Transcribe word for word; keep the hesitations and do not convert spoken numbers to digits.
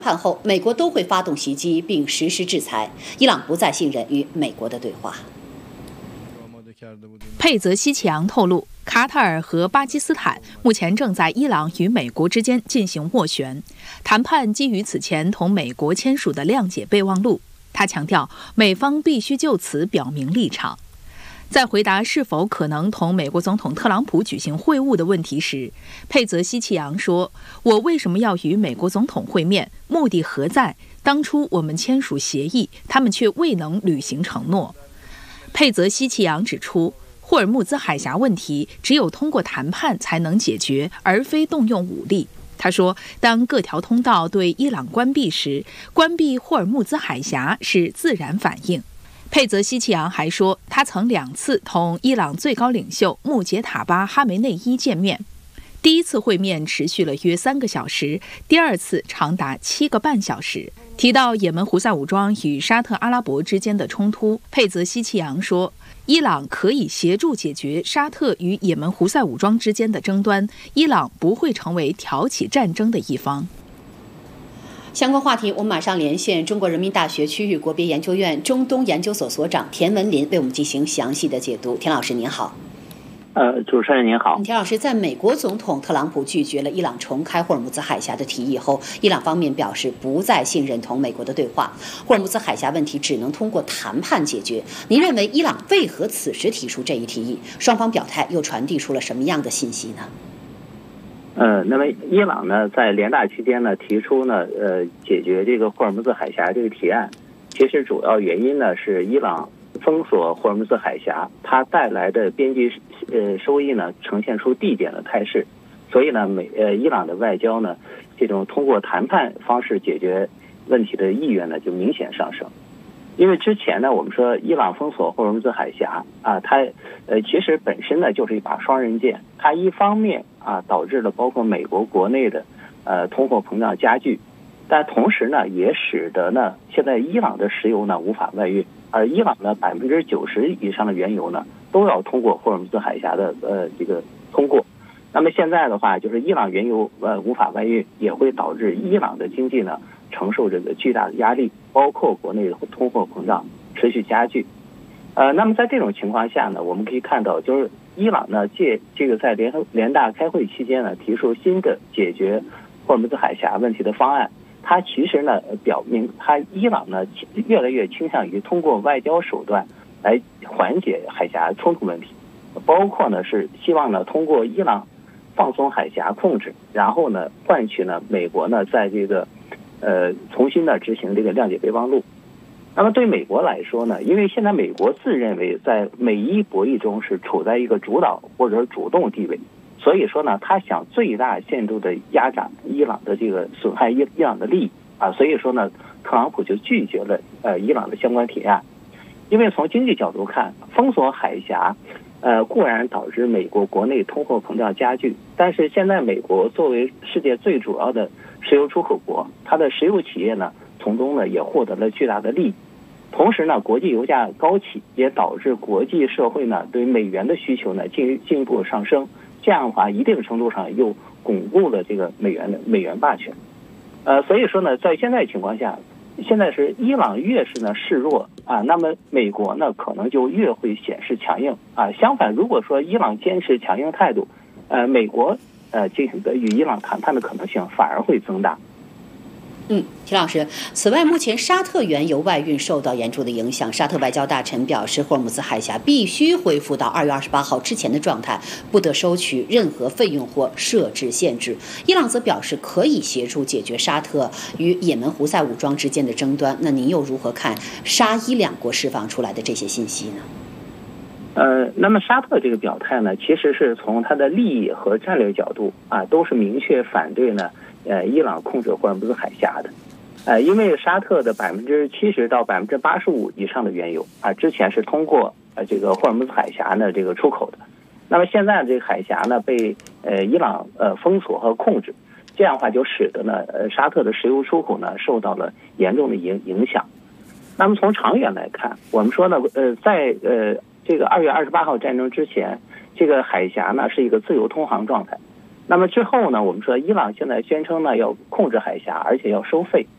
判后，美国都会发动袭击并实施制裁。伊朗不再信任与美国的对话。 佩泽西奇扬透露，卡塔尔和巴基斯坦目前正在伊朗与美国之间进行斡旋谈判，基于此前同美国签署的谅解备忘录。他强调，美方必须就此表明立场。在回答是否可能同美国总统特朗普举行会晤的问题时，佩泽西奇扬说：“我为什么要与美国总统会面？目的何在？当初我们签署协议，他们却未能履行承诺。”佩泽西奇扬指出，霍尔木兹海峡问题只有通过谈判才能解决，而非动用武力。他说，当各条通道对伊朗关闭时，关闭霍尔木兹海峡是自然反应。佩泽西奇扬还说，他曾两次同伊朗最高领袖穆杰塔巴·哈梅内伊见面，第一次会面持续了约三个小时，第二次长达七个半小时。提到也门胡塞武装与沙特阿拉伯之间的冲突，佩泽西奇扬说，伊朗可以协助解决沙特与也门胡塞武装之间的争端，伊朗不会成为挑起战争的一方。 相关话题，我们马上连线中国人民大学区域国别研究院中东研究所所长田文林，为我们进行详细的解读。田老师您好。 呃，主持人您好。 田老师，在美国总统特朗普拒绝了伊朗重开霍尔木兹海峡的提议后，伊朗方面表示不再信任同美国的对话，霍尔木兹海峡问题只能通过谈判解决。您认为伊朗为何此时提出这一提议？双方表态又传递出了什么样的信息呢？ 呃，那么伊朗呢，在联大期间呢，提出呢，呃，解决这个霍尔木兹海峡这个提案，其实主要原因呢是伊朗封锁霍尔木兹海峡，它带来的边际呃收益呢，呈现出递减的态势，所以呢，美呃伊朗的外交呢，这种通过谈判方式解决问题的意愿呢，就明显上升。因为之前呢，我们说伊朗封锁霍尔木兹海峡啊，它呃其实本身呢就是一把双刃剑，它一方面啊导致了包括美国国内的呃通货膨胀加剧，但同时呢也使得呢现在伊朗的石油呢无法外运，而伊朗呢百分之九十以上的原油呢都要通过霍尔木兹海峡的呃这个通过。那么现在的话，就是伊朗原油呃无法外运，也会导致伊朗的经济呢承受这个巨大的压力，包括国内的通货膨胀持续加剧。呃，那么在这种情况下呢，我们可以看到，就是伊朗呢借这个在联合联大开会期间呢，提出新的解决霍尔木兹海峡问题的方案。它其实呢表明，它伊朗呢越来越倾向于通过外交手段来缓解海峡冲突问题，包括呢是希望呢通过伊朗放松海峡控制，然后呢换取呢美国呢在这个呃重新的执行这个谅解备忘录。那么对美国来说呢，因为现在美国自认为在美伊博弈中是处在一个主导或者主动地位，所以说呢，他想最大限度的压榨伊朗的这个损害伊伊朗的利益啊，所以说呢，特朗普就拒绝了呃伊朗的相关提案。因为从经济角度看，封锁海峡，呃固然导致美国国内通货膨胀加剧，但是现在美国作为世界最主要的石油出口国，它的石油企业呢，从中呢也获得了巨大的利益。同时呢，国际油价高企，也导致国际社会呢对美元的需求呢进进一步上升。这样的话，一定程度上又巩固了这个美元的美元霸权。呃，所以说呢，在现在情况下，现在是伊朗越是呢示弱啊，那么美国呢可能就越会显示强硬啊。相反，如果说伊朗坚持强硬态度，呃，美国呃进行的与伊朗谈判的可能性反而会增大。 嗯，田老师，此外，目前沙特原油外运受到严重的影响。沙特外交大臣表示，霍尔木兹海峡必须恢复到二月二十八号之前的状态，不得收取任何费用或设置限制。伊朗则表示可以协助解决沙特与也门胡塞武装之间的争端。那您又如何看沙伊两国释放出来的这些信息呢？ 呃，那么沙特这个表态呢，其实是从它的利益和战略角度啊，都是明确反对呢。呃，伊朗控制霍尔木兹海峡的，呃，因为沙特的百分之七十到百分之八十五以上的原油啊，之前是通过呃这个霍尔木兹海峡呢这个出口的，那么现在这个海峡呢被呃伊朗呃封锁和控制，这样的话就使得呢呃沙特的石油出口呢受到了严重的影影响。那么从长远来看，我们说呢呃在呃这个二月二十八号战争之前，这个海峡呢是一个自由通航状态。那么之后呢，我们说伊朗现在宣称呢要控制海峡，而且要收费